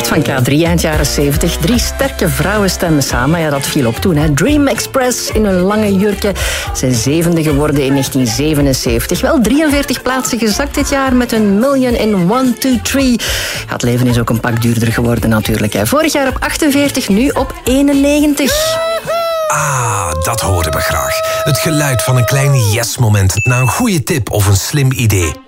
van K3 eind jaren 70. 3 sterke vrouwenstemmen samen. Ja, dat viel op toen. Hè. Dream Express in hun lange jurken. Zijn 7e geworden in 1977. Wel 43 plaatsen gezakt dit jaar met een Million in 1, 2, 3. Ja, het leven is ook een pak duurder geworden natuurlijk. Hè. Vorig jaar op 48, nu op 91. Ah, dat horen we graag. Het geluid van een klein yes-moment na een goede tip of een slim idee.